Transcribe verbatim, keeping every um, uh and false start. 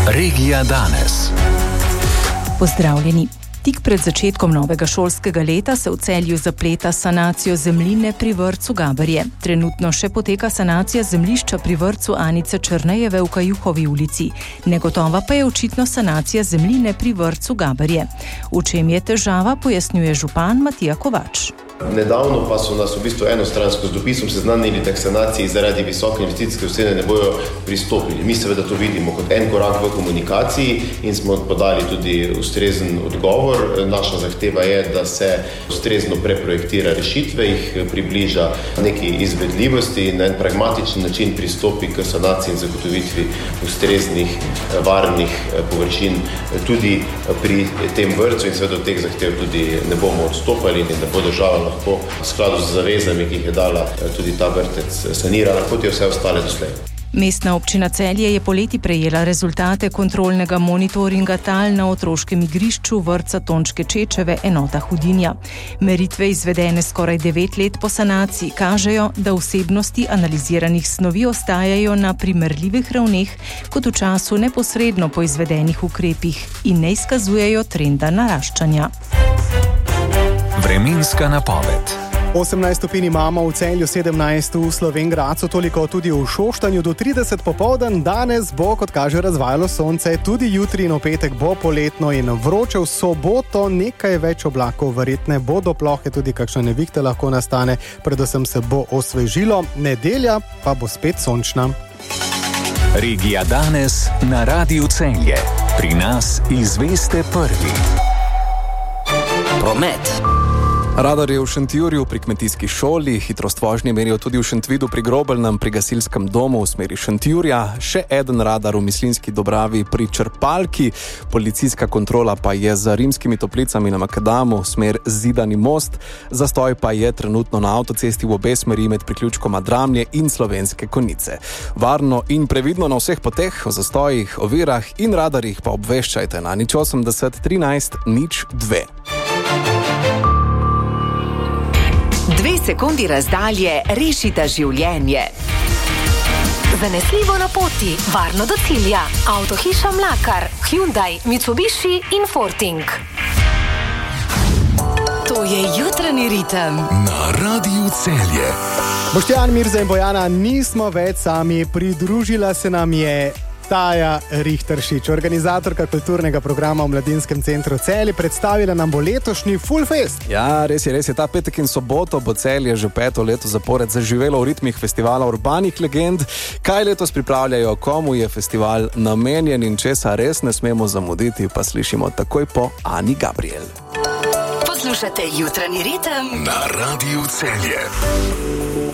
Regija danes. Pozdravljeni. Tik pred začetkom novega šolskega leta se v Celju zapleta sanacijo zemljine pri vrtcu Gabarje. Trenutno še poteka sanacija zemljišča pri vrtcu Anice Črnejeve v Kajuhovi ulici. Negotova pa je očitno sanacija zemljine pri vrtcu Gabarje. V čem je težava, pojasnjuje župan Matija Kovač. Nedavno pa so nas v bistvu enostransko z dopisom seznanili, da k sanaciji zaradi visoke investicijske ocene ne bojo pristopili. Mi seveda to vidimo kot en korak v komunikaciji in smo podali tudi ustrezen odgovor. Naša zahteva je, da se ustrezno preprojektira rešitve, jih približa neki izvedljivosti in na en pragmatičen način pristopi k sanaciji in zagotovitvi ustreznih, varnih površin tudi pri tem vrtcu in seveda od teh zahtev tudi ne bomo odstopali in da bo država lahko v skladu z zavezami, ki jih je dala, tudi ta vrtec sanirala, kot je vse ostale doslej. Mestna občina Celje je poleti prejela rezultate kontrolnega monitoringa tal na otroškem igrišču vrtca Tončke Čečeve enota Hudinja. Meritve izvedene skoraj devet let po sanaciji kažejo, da vsebnosti analiziranih snovi ostajajo na primerljivih ravneh kot v času neposredno po izvedenih ukrepih in ne izkazujejo trenda naraščanja. Vremenska napoved. osemnajst stopinj imamo v Celju, sedemnajst v Slovenj Gradcu, toliko tudi v Šoštanju, do trideset popoldan. Danes bo, kot kaže, razvajalo sonce, tudi jutri in v petek bo poletno in vroče. V soboto nekaj več oblakov, verjetne bodo plohe, tudi kakšna nevihta lahko nastane, predvsem se bo osvežilo, nedelja pa bo spet sončna. Regija danes na Radiu Celje. Pri nas izveste prvi. Promet. Radar je v Šentjurju pri kmetijski šoli, hitrost vožnje merijo tudi v Šentvidu pri Grobelnem, pri gasilskem domu v smeri Šentjurja, še eden radar v Mislinjski Dobravi pri Črpalki, policijska kontrola pa je za Rimskimi Toplicami na Makadamu, smer Zidani most, zastoj pa je trenutno na avtocesti v obe smeri med priključkoma Dramlje in Slovenske Konjice. Varno in previdno na vseh poteh, o zastojih, ovirah in radarjih pa obveščajte na nič osemdeset trinajst nič dve. Dve sekundi razdalje rešita življenje. Zanesljivo na poti, varno do cilja. Avtohiša Mlakar, Hyundai, Mitsubishi in Forting. To je jutranji ritem na Radiu Celje. Boštjan, Mirza in Bojana nismo več sami, pridružila se nam je Taja Richteršič, organizatorka kulturnega programa v Mladinskem centru Celje. Predstavila nam bo letošnji Full Fest. Ja, res je, res je. Ta petek in soboto bo Celje že peto leto zapored zaživelo v ritmih festivala urbanih legend. Kaj letos pripravljajo, komu je festival namenjen in česa res ne smemo zamuditi, pa slišimo takoj po Ani Gabriel. Poslušate jutranji ritem na Radiu Celje.